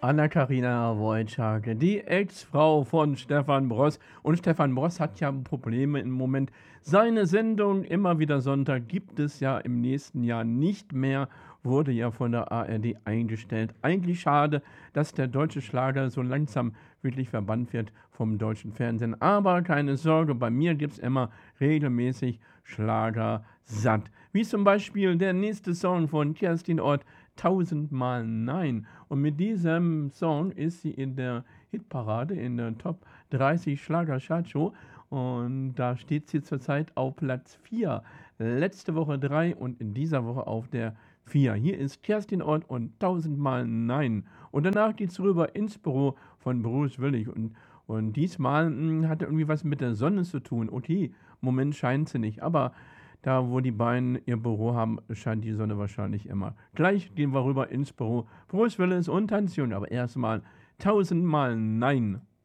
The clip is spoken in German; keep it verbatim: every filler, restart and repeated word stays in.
Anna-Karina Wojcik, die Ex-Frau von Stefan Bross. Und Stefan Bross hat ja Probleme im Moment. Seine Sendung immer wieder Sonntag gibt es ja im nächsten Jahr nicht mehr, wurde ja von der A R D eingestellt. Eigentlich schade, dass der deutsche Schlager so langsam wirklich verbannt wird vom deutschen Fernsehen. Aber keine Sorge, bei mir gibt es immer regelmäßig Schlager satt. Wie zum Beispiel der nächste Song von Kerstin Ott, Tausendmal Nein. Und mit diesem Song ist sie in der Hitparade, in der Top dreißig Schlager-Chartshow. Und da steht sie zurzeit auf Platz vier. Letzte Woche drei und in dieser Woche auf der vier. Hier ist Kerstin Ott und Tausendmal Nein. Und danach geht's rüber ins Büro von Bruce Willig. Und, und diesmal mh, hat er irgendwie was mit der Sonne zu tun. Okay, im Moment scheint sie nicht. Aber da, wo die beiden ihr Büro haben, scheint die Sonne wahrscheinlich immer. Gleich gehen wir rüber ins Büro. Bruce Willis und Tanzjung, aber erstmal Tausendmal Nein.